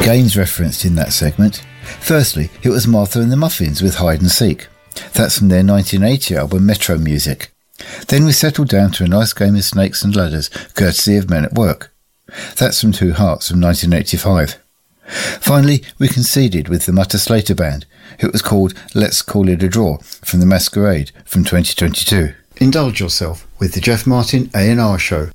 games referenced in that segment. Firstly, it was Martha and the Muffins with Hide and Seek. That's from their 1980 album Metro Music. Then we settled down to a nice game of Snakes and Ladders, courtesy of Men at Work. That's from Two Hearts from 1985. Finally, we conceded with the Mutter Slater Band. It was called Let's Call It a Draw from the Masquerade from 2022. Indulge yourself with the Jeff Martin A&R Show.